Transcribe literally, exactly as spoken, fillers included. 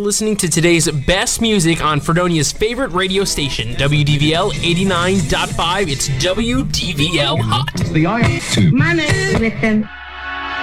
listening to today's best music on Fredonia's favorite radio station, W D V L eighty-nine point five. It's W D V L Hot. The I- My name is Listen.